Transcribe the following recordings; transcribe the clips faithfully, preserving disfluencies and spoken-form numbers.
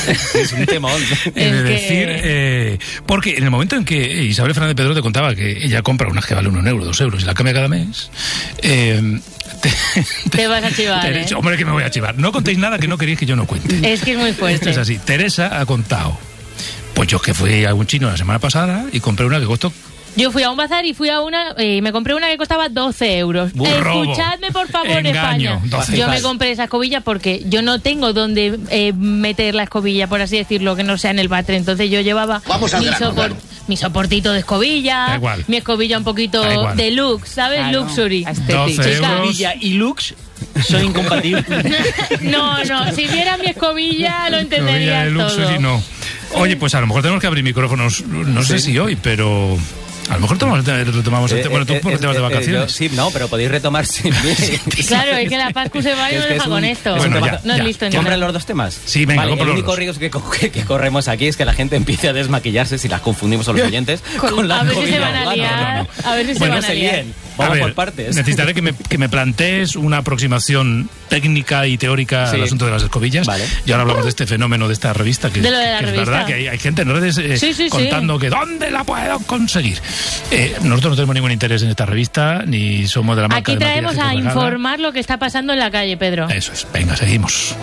Es un temón. Es de decir, eh, porque en el momento en que Isabel Fernández Pedro te contaba que ella compra unas que vale un euro, dos euros y la cambia cada mes, eh, te, te, te vas a chivar, te, ¿eh? Hombre, que me voy a chivar. No contéis nada que no queréis que yo no cuente. Es que es muy fuerte. Esto es así. Teresa ha contado. Pues yo que fui a un chino la semana pasada y compré una que costó... Yo fui a un bazar y fui a una y eh, me compré una que costaba doce euros. Burrobo. Escuchadme, por favor, Engaño. España. Yo me compré esa escobilla porque yo no tengo donde eh, meter la escobilla, por así decirlo, que no sea en el váter. Entonces yo llevaba mi, grano, sopor, claro. mi soportito de escobilla, mi escobilla un poquito deluxe, ¿sabes? Claro. Luxury. Escobilla y lux son incompatibles. No, no. Si viera mi escobilla lo entendería de todo. Luxury, no. Oye, pues a lo mejor tenemos que abrir micrófonos, no sé sí. si hoy, pero... A lo mejor tomamos, retomamos el tema. Bueno, tú por el tema de vacaciones. Eh, yo, sí, no, pero podéis retomar sin mí. Claro, es que la Pascu se va y nos deja con esto. Bueno, ya, no ya. es listo. ¿Compran los dos temas? Sí, venga, vale, compro el los único dos. riesgo que, que, que corremos aquí es que la gente empiece a desmaquillarse si las confundimos a los oyentes con, con la A ver si se van a liar. No, no, no. A ver si bueno, se van a liar. Vamos a ver, por partes. Necesitaré que me, que me plantees una aproximación técnica y teórica sí. al asunto de las escobillas. Vale. Y ahora hablamos de este fenómeno de esta revista, que, de lo de la que revista. es verdad que hay, hay gente en redes eh, sí, sí, contando sí. que ¿dónde la puedo conseguir? Eh, nosotros no tenemos ningún interés en esta revista, ni somos de la marca Aquí de traemos a regala. informar lo que está pasando en la calle, Pedro. Eso es. Venga, seguimos.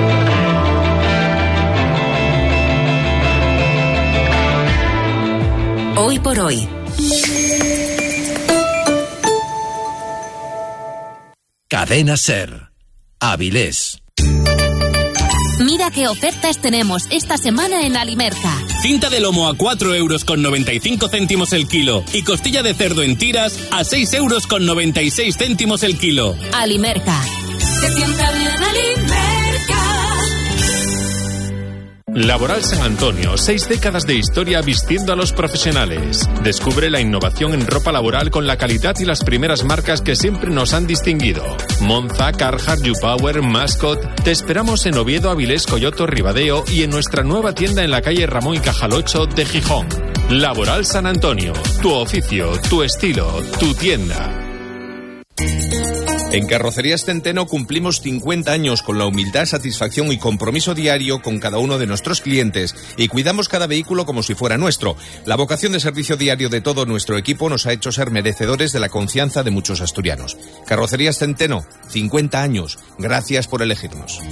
Hoy por hoy. Cadena Ser. Avilés. Mira qué ofertas tenemos esta semana en Alimerca. Cinta de lomo a cuatro euros con noventa y cinco céntimos el kilo y costilla de cerdo en tiras a seis euros con noventa y seis céntimos el kilo. Alimerca. Se sienta bien Alimerca. Laboral San Antonio, seis décadas de historia vistiendo a los profesionales. Descubre la innovación en ropa laboral con la calidad y las primeras marcas que siempre nos han distinguido. Monza, Carhartt, YouPower, Mascot. Te esperamos en Oviedo, Avilés, Coyoto, Ribadeo y en nuestra nueva tienda en la calle Ramón y Cajal ocho de Gijón. Laboral San Antonio, tu oficio, tu estilo, tu tienda. En Carrocerías Centeno cumplimos cincuenta años con la humildad, satisfacción y compromiso diario con cada uno de nuestros clientes y cuidamos cada vehículo como si fuera nuestro. La vocación de servicio diario de todo nuestro equipo nos ha hecho ser merecedores de la confianza de muchos asturianos. Carrocerías Centeno, cincuenta años. Gracias por elegirnos.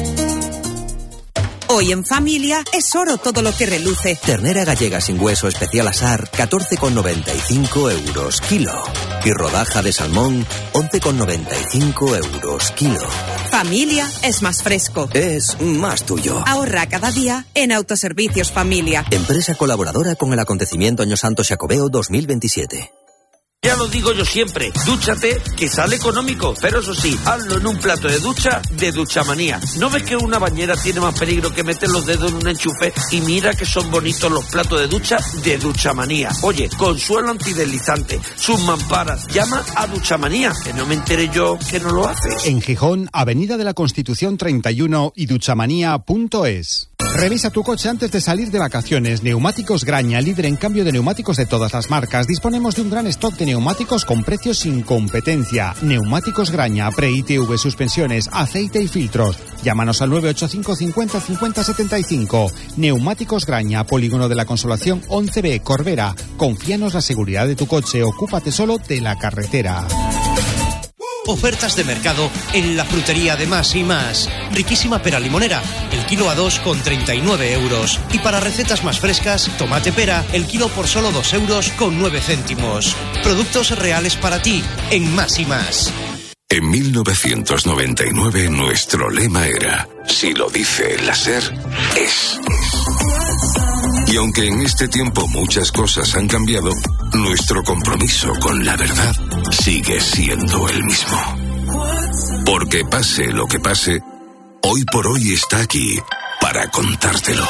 Hoy en familia es oro todo lo que reluce. Ternera gallega sin hueso especial asar, catorce con noventa y cinco euros kilo. Y rodaja de salmón, once con noventa y cinco euros kilo. Familia es más fresco. Es más tuyo. Ahorra cada día en Autoservicios Familia. Empresa colaboradora con el acontecimiento Año Santo Xacobeo dos mil veintisiete. Ya lo digo yo siempre, dúchate, que sale económico, pero eso sí, hazlo en un plato de ducha de Duchamanía. ¿No ves que una bañera tiene más peligro que meter los dedos en un enchufe? Y mira que son bonitos los platos de ducha de Duchamanía. Oye, con suelo antideslizante, sus mamparas, llama a Duchamanía, que no me enteré yo que no lo haces. En Gijón, Avenida de la Constitución treinta y uno y duchamanía punto es. Revisa tu coche antes de salir de vacaciones. Neumáticos Graña, líder en cambio de neumáticos de todas las marcas. Disponemos de un gran stock de neumáticos con precios sin competencia. Neumáticos Graña, pre-I T V, suspensiones, aceite y filtros. Llámanos al nueve ocho cinco cincuenta cincuenta setenta y cinco. Neumáticos Graña, Polígono de la Consolación once B, Corbera. Confíanos la seguridad de tu coche. Ocúpate solo de la carretera. Ofertas de mercado en la frutería de Más y Más. Riquísima pera limonera, el kilo a dos con treinta y nueve euros. Y para recetas más frescas, tomate pera, el kilo por solo dos euros con nueve céntimos. Productos reales para ti en Más y Más. En mil novecientos noventa y nueve nuestro lema era: si lo dice la SER, es. Y aunque en este tiempo muchas cosas han cambiado, nuestro compromiso con la verdad sigue siendo el mismo. Porque pase lo que pase, Hoy por Hoy está aquí para contártelo.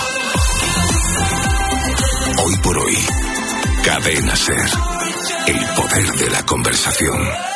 Hoy por Hoy, Cadena SER, el poder de la conversación.